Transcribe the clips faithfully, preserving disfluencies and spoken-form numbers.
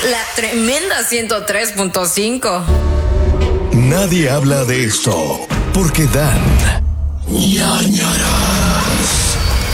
La tremenda ciento tres punto cinco. Nadie habla de esto porque dan ñañaras.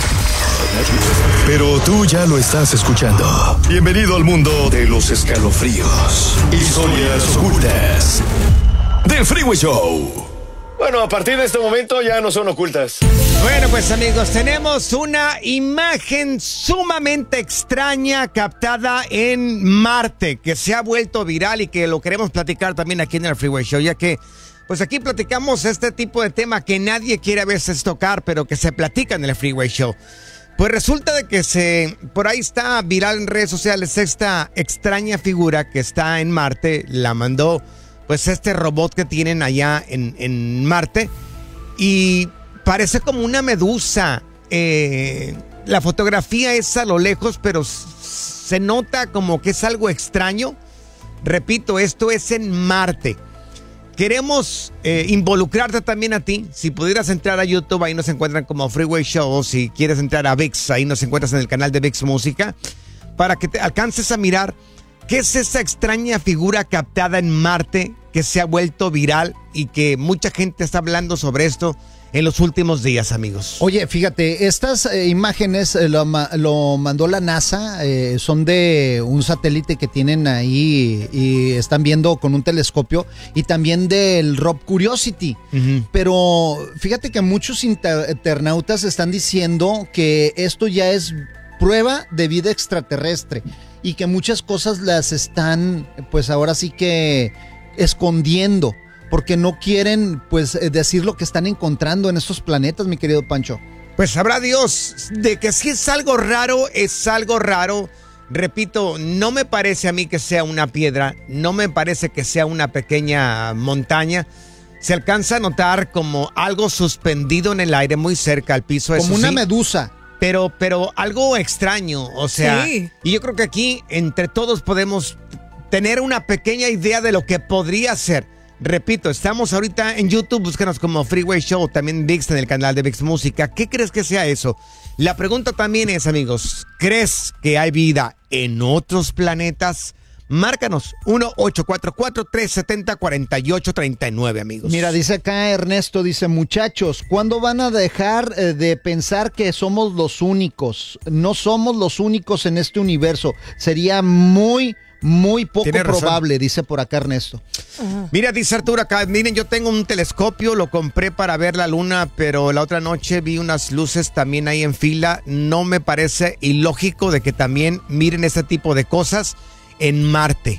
Pero tú ya lo estás escuchando. Bienvenido al mundo de los escalofríos, historias ocultas del Freeway Show. Bueno, a partir de este momento ya no son ocultas. Bueno, pues amigos, tenemos una imagen sumamente extraña captada en Marte, que se ha vuelto viral y que lo queremos platicar también aquí en el Freeway Show, ya que pues aquí platicamos este tipo de tema que nadie quiere a veces tocar, pero que se platica en el Freeway Show. Pues resulta de que se por ahí está viral en redes sociales esta extraña figura que está en Marte, la mandó pues este robot que tienen allá en, en Marte y parece como una medusa. Eh, la fotografía es a lo lejos, pero s- se nota como que es algo extraño. Repito, esto es en Marte. Queremos eh, involucrarte también a ti. Si pudieras entrar a YouTube, ahí nos encuentran como Freeway Show. Si quieres entrar a ViX, ahí nos encuentras en el canal de ViX Música, para que te alcances a mirar qué es esa extraña figura captada en Marte que se ha vuelto viral y que mucha gente está hablando sobre esto en los últimos días, amigos. Oye, fíjate, estas eh, imágenes eh, lo, ma- lo mandó la NASA, eh, son de un satélite que tienen ahí y están viendo con un telescopio, y también del Rob Curiosity. Uh-huh. Pero fíjate que muchos inter- internautas están diciendo que esto ya es prueba de vida extraterrestre y que muchas cosas las están, pues ahora sí que escondiendo, porque no quieren, pues, decir lo que están encontrando en estos planetas, mi querido Pancho. Pues sabrá Dios, de que si es algo raro, es algo raro. Repito, no me parece a mí que sea una piedra, no me parece que sea una pequeña montaña. Se alcanza a notar como algo suspendido en el aire muy cerca al piso. Como eso una sí, medusa. pero, pero algo extraño, o sea, Sí. y yo creo que aquí entre todos podemos tener una pequeña idea de lo que podría ser. Repito, estamos ahorita en YouTube, búscanos como Freeway Show, también ViX en el canal de ViX Música. ¿Qué crees que sea eso? La pregunta también es, amigos, ¿crees que hay vida en otros planetas? Márcanos uno ocho cuatro cuatro, tres siete cero, cuatro ocho tres nueve, amigos. Mira, dice acá Ernesto, dice, muchachos, ¿cuándo van a dejar eh, de pensar que somos los únicos? No somos los únicos en este universo. Sería muy, muy poco Tiene razón. probable, dice por acá Ernesto. Mira, dice Arturo acá, miren, yo tengo un telescopio, lo compré para ver la luna, pero la otra noche vi unas luces también ahí en fila. No me parece ilógico de que también miren este tipo de cosas en Marte.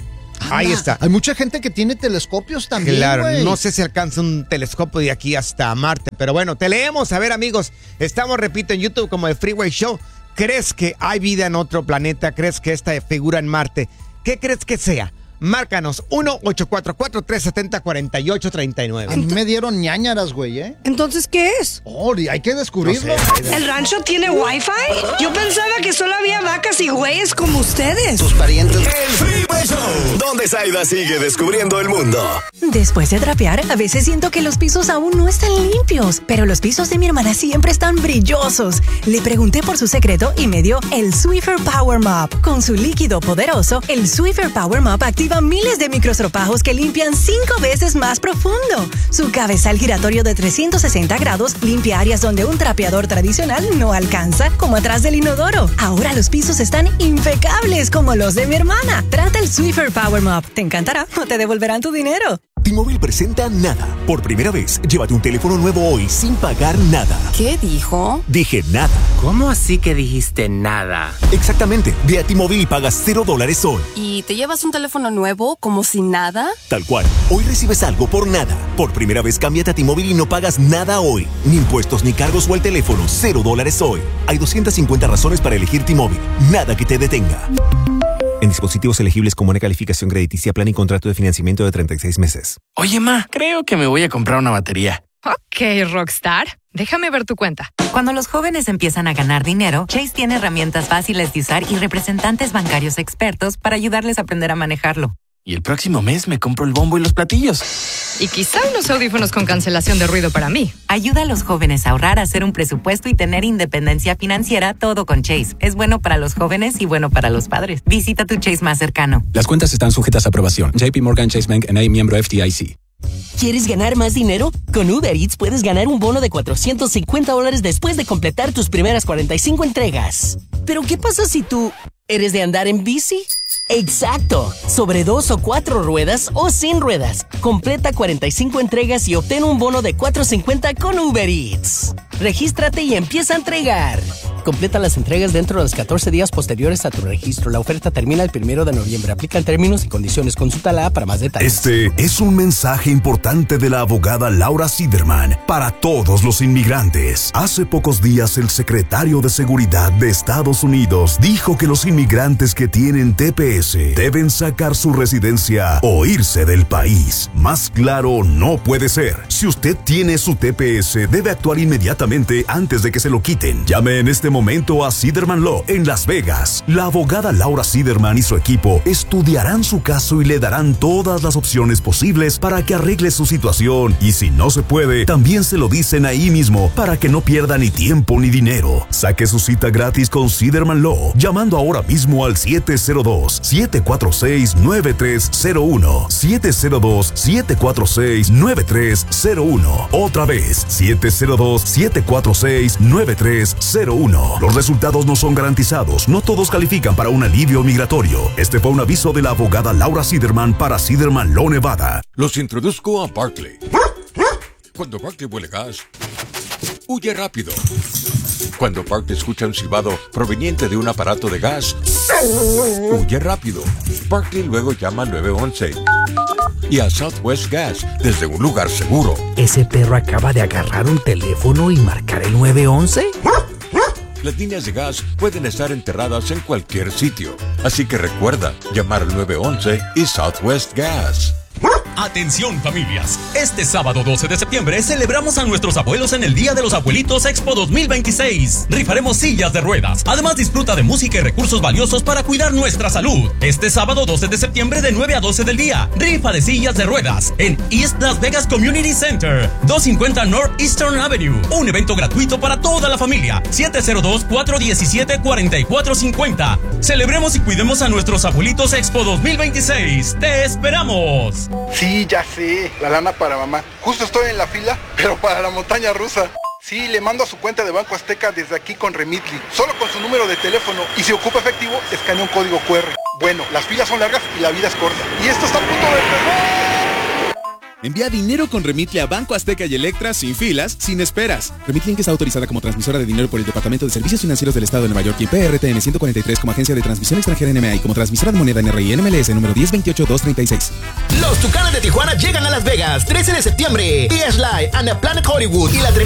Ahí Anda, está. Hay mucha gente que tiene telescopios también, Claro, güey. no sé si alcanza un telescopio de aquí hasta Marte, pero bueno, te leemos. A ver, amigos, estamos, repito, en YouTube como el Freeway Show. ¿Crees que hay vida en otro planeta? ¿Crees que esta figura en Marte? ¿Qué crees que sea? Márcanos uno ocho cuatro cuatro, tres siete cero, cuatro ocho tres nueve. A mí me dieron ñañaras, güey, ¿eh? Entonces, ¿qué es? Oh, hay que descubrirlo. No sé. ¿El rancho tiene wifi? Yo pensaba que solo había vacas y güeyes como ustedes. Tus parientes. El Freeway Show, donde Zaida sigue descubriendo el mundo. Después de trapear, a veces siento que los pisos aún no están limpios, pero los pisos de mi hermana siempre están brillosos. Le pregunté por su secreto y me dio el Swiffer Power Mop. Con su líquido poderoso, el Swiffer Power Mop activa miles de microstropajos que limpian cinco veces más profundo. Su cabezal giratorio de trescientos sesenta grados limpia áreas donde un trapeador tradicional no alcanza, como atrás del inodoro. Ahora los pisos están impecables como los de mi hermana. Trata el Swiffer Power Mop. Te encantará o te devolverán tu dinero. T-Mobile presenta Nada. Por primera vez, llévate un teléfono nuevo hoy sin pagar nada. ¿Qué dijo? Dije nada. ¿Cómo así que dijiste nada? Exactamente. Ve a T-Mobile y pagas cero dólares hoy. ¿Y te llevas un teléfono nuevo como si nada? Tal cual. Hoy recibes algo por nada. Por primera vez, cámbiate a T-Mobile y no pagas nada hoy. Ni impuestos, ni cargos o el teléfono. Cero dólares hoy. Hay doscientas cincuenta razones para elegir T-Mobile. Nada que te detenga. En dispositivos elegibles con buena calificación crediticia, plan y contrato de financiamiento de treinta y seis meses. Oye, ma, creo que me voy a comprar una batería. Ok, Rockstar. Déjame ver tu cuenta. Cuando los jóvenes empiezan a ganar dinero, Chase tiene herramientas fáciles de usar y representantes bancarios expertos para ayudarles a aprender a manejarlo. Y el próximo mes me compro el bombo y los platillos. Y quizá unos audífonos con cancelación de ruido para mí. Ayuda a los jóvenes a ahorrar, a hacer un presupuesto y tener independencia financiera, todo con Chase. Es bueno para los jóvenes y bueno para los padres. Visita tu Chase más cercano. Las cuentas están sujetas a aprobación. J P Morgan Chase Bank N A, miembro F D I C. ¿Quieres ganar más dinero? Con Uber Eats puedes ganar un bono de cuatrocientos cincuenta dólares después de completar tus primeras cuarenta y cinco entregas. ¿Pero qué pasa si tú eres de andar en bici? ¡Exacto! Sobre dos o cuatro ruedas o sin ruedas. Completa cuarenta y cinco entregas y obtén un bono de cuatrocientos cincuenta con Uber Eats. Regístrate y empieza a entregar. Completa las entregas dentro de los catorce días posteriores a tu registro. La oferta termina el primero de noviembre. Aplican términos y condiciones. Consulta la para más detalles. Este es un mensaje importante de la abogada Laura Siderman para todos los inmigrantes. Hace pocos días el secretario de Seguridad de Estados Unidos dijo que los inmigrantes que tienen T P S deben sacar su residencia o irse del país. Más claro no puede ser. Si usted tiene su T P S, debe actuar inmediatamente antes de que se lo quiten. Llame en este momento a Siderman Law en Las Vegas. La abogada Laura Siderman y su equipo estudiarán su caso y le darán todas las opciones posibles para que arregle su situación. Y si no se puede, también se lo dicen ahí mismo para que no pierda ni tiempo ni dinero. Saque su cita gratis con Siderman Law llamando ahora mismo al siete cero dos, siete cuatro seis, nueve tres cero uno. siete cero dos, siete cuatro seis, nueve tres cero uno. Otra vez, siete cero dos, siete cuatro seis, nueve tres cero uno. Los resultados no son garantizados. No todos califican para un alivio migratorio. Este fue un aviso de la abogada Laura Siderman para Siderman Law Nevada. Los introduzco a Barkley. Cuando Barkley huele gas, huye rápido. Cuando Barkley escucha un silbado proveniente de un aparato de gas, huye rápido. Barkley luego llama al nueve once y a Southwest Gas desde un lugar seguro. ¿Ese perro acaba de agarrar un teléfono y marcar el nueve once? Las líneas de gas pueden estar enterradas en cualquier sitio, así que recuerda llamar al nueve once y Southwest Gas. Atención familias, este sábado doce de septiembre celebramos a nuestros abuelos en el Día de los Abuelitos Expo dos mil veintiséis. Rifaremos sillas de ruedas. Además disfruta de música y recursos valiosos para cuidar nuestra salud. Este sábado doce de septiembre de nueve a doce del día, rifa de sillas de ruedas en East Las Vegas Community Center, doscientos cincuenta North Eastern Avenue. Un evento gratuito para toda la familia. siete cero dos, cuatro uno siete, cuatro cuatro cinco cero. Celebremos y cuidemos a nuestros abuelitos Expo dos mil veintiséis. ¡Te esperamos! Sí, ya sé, la lana para mamá. Justo estoy en la fila, pero para la montaña rusa. Sí, le mando a su cuenta de Banco Azteca desde aquí con Remitly, solo con su número de teléfono. Y si ocupa efectivo, escanea un código cu erre. Bueno, las filas son largas y la vida es corta. Y esto está a punto de empezar. Envía dinero con Remitly a Banco Azteca y Electra sin filas, sin esperas. Remitly está autorizada como transmisora de dinero por el Departamento de Servicios Financieros del Estado de Nueva York y P R T N ciento cuarenta y tres como agencia de transmisión extranjera N M A y como transmisora de moneda N R I N M L S número diez veintiocho dos treinta y seis. Los Tucanes de Tijuana llegan a Las Vegas, trece de septiembre. T S Live and the Planet Hollywood y la